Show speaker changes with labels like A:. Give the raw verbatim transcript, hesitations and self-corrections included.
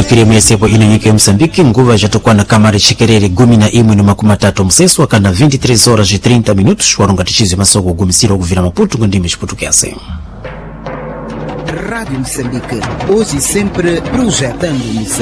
A: makiri mwesepo ina nyike Msambiki nguva jatokwa na kamari shikerere gumi na imwe na makumi matatu mseso wakana vinte e três horas e trinta minutos warunga tichizi masoko gumi siro kuvira Maputo ngondime chiputukiase.
B: Rádio Moçambique, hoje e sempre projetando Moçambique.